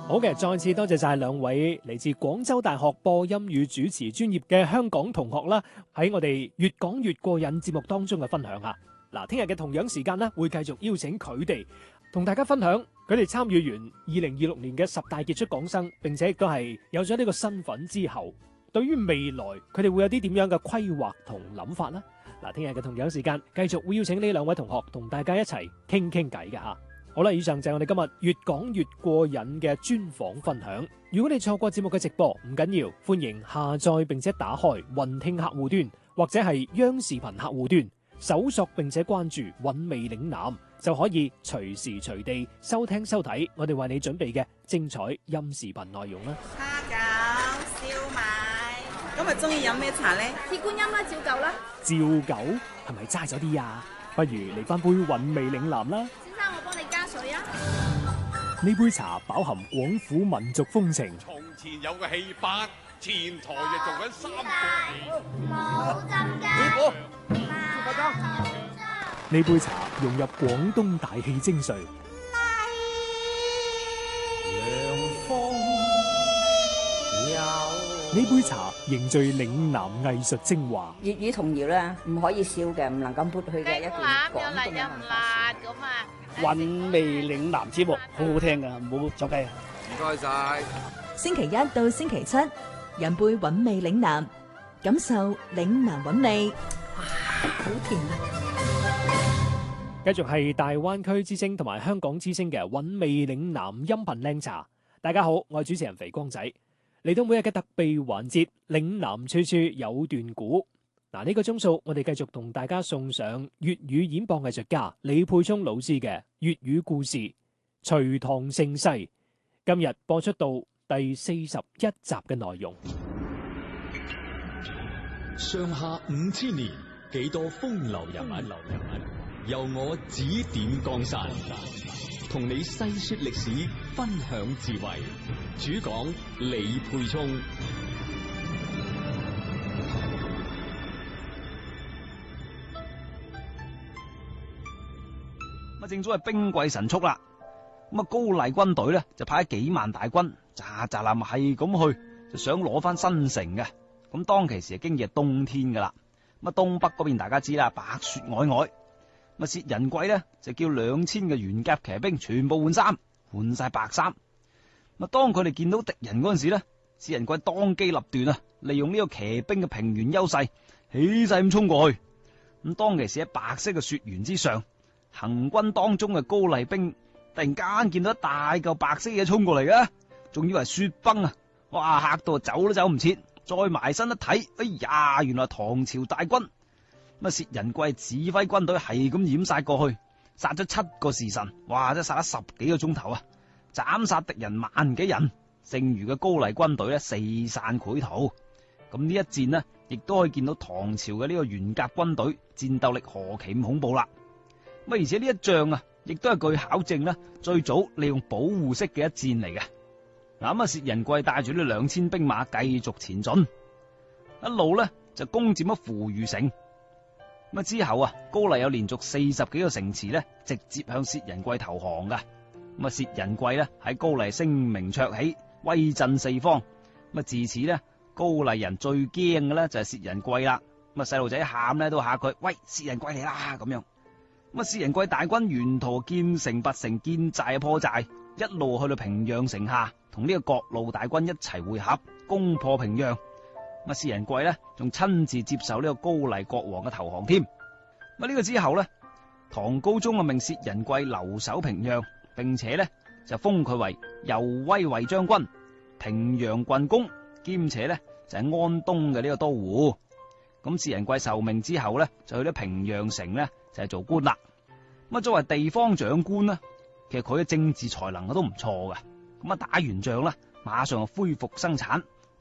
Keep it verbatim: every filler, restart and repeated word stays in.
好嘅，再次多謝晒兩位嚟自廣州大學播音與主持專業嘅香港同學啦，喺我哋越講越過癮節目當中嘅分享吓。嗱，聽日嘅同樣時間呢，會繼續邀請佢哋同大家分享佢哋參與完二零二六年嘅十大傑出港生，並且亦都係有咗呢個身份之後，對於未來佢哋會有啲點樣嘅規劃同諗法呢？嗱，聽日嘅同樣時間繼續會邀請呢兩位同學同大家一齊傾傾偈嘅吓。好啦，以上就係我哋今日越講越過癮嘅專訪分享。如果你錯過節目嘅直播，唔緊要，歡迎下載並且打開雲聽客戶端或者係央視頻客戶端，搜索並且關注韻味嶺南，就可以隨時隨地收聽收睇我哋為你準備嘅精彩音視頻內容啦。 蝦餃、燒賣，今日中意飲咩茶呢？ 鐵觀音啦，照舊啦。 照舊係咪齋咗啲啊？不如嚟翻杯韻味嶺南啦。 先生，我幫你加水啊。 呢杯茶飽含廣府民族風情。 從前有個戲班，前台就做緊三個冇浸雞。 呢杯茶融入廣東大氣精髓。呢杯茶凝聚嶺南藝術精華。 粵語童謠咧，唔可以笑嘅，唔能夠撥去嘅一段廣東嘅文化。 咁啊！ 韻味嶺南節目好好聽噶，唔好走雞啊！ 唔該晒。 星期一到星期七，飲杯韻味嶺南，感受嶺南韻味。 哇，好甜啊！ 繼續係大灣區之聲同埋香港之聲嘅韻味嶺南音頻靚茶。大家好，我係主持人肥光仔。嚟到每日嘅特備環節，嶺南處處有段古。嗱，呢個鐘數我哋繼續同大家送上粵語演播藝術家李沛聰老師嘅粵語故事《隋唐盛世》。今日播出到第四十一集嘅內容。 上下五千年，幾多風流人物，流人物由我指點江山，同你細說歷史，分享智慧。主講李沛聰。 咁正所謂兵貴神速啦，咁啊高麗軍隊咧就派咗幾萬大軍，喳喳冧係咁去，就想攞翻新城嘅。咁當其時啊，經已係冬天噶啦，咁啊東北嗰邊大家知啦，白雪皚皚。咁啊薛仁貴咧就叫兩千嘅元甲騎兵全部換衫，換晒白衫。咁啊當佢哋見到敵人嗰陣時咧，薛仁貴當機立斷啊，利用呢個騎兵嘅平原優勢，起勢咁衝過去。咁當其時喺白色嘅雪原之上，行軍當中嘅高麗兵突然間見到一大嚿白色嘢衝過嚟嘅，仲以為雪崩啊！哇，嚇到走都走唔切，再埋身一睇，哎呀，原來唐朝大軍。咁啊薛仁貴指揮軍隊係咁掩殺過去，殺咗七個時辰，哇，真係殺咗十幾個鐘頭啊！斬殺敵人萬幾人，剩餘嘅高麗軍隊咧四散潰逃。咁呢一戰呢，亦都可以見到唐朝嘅呢個元甲軍隊戰鬥力何其咁恐怖啦！咁而且呢一仗啊，亦都係據考證咧，最早利用保護式嘅一戰嚟嘅。嗱咁啊，薛仁貴帶住呢兩千兵馬繼續前進，一路咧就攻佔咗扶餘城。咁啊之後啊，高麗有連續四十幾個城池咧，直接向薛仁貴投降噶。咁啊，薛仁貴咧喺高麗聲名鵲起，威震四方。咁啊，自此咧，高麗人最驚嘅咧就係薛仁貴啦。咁啊，細路仔喊咧都嚇佢，喂，薛仁貴嚟啦咁樣。咁啊，薛仁貴大軍沿途建城拔城，建寨破寨，一路去到平壤城下，同呢個各路大軍一齊會合，攻破平壤。咁啊，薛仁貴咧仲親自接受呢個高麗國王嘅投降添。咁啊，呢個之後咧，唐高宗啊命薛仁貴留守平壤，並且咧就封佢為右威衛將軍、平壤郡公，兼且咧就係安東嘅呢個都護。咁薛仁貴受命之後咧，就去咗平壤城咧就係做官啦。咁啊，作為地方長官咧，其實佢嘅政治才能都唔錯嘅。咁啊，打完仗啦，馬上就恢復生產，